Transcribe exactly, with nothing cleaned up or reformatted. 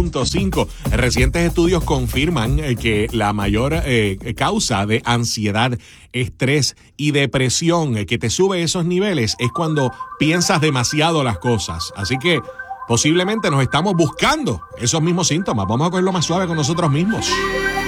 punto cinco. Recientes estudios confirman eh, que la mayor eh, causa de ansiedad, estrés y depresión eh, que te sube esos niveles es cuando piensas demasiado las cosas. Así que posiblemente nos estamos buscando esos mismos síntomas. Vamos a cogerlo más suave con nosotros mismos.